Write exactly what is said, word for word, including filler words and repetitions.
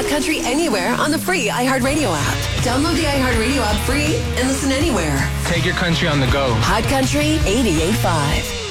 Hot Country anywhere on the free iHeartRadio app. Download the iHeartRadio app free and listen anywhere. Take your country on the go. Hot Country eighty-eight point five.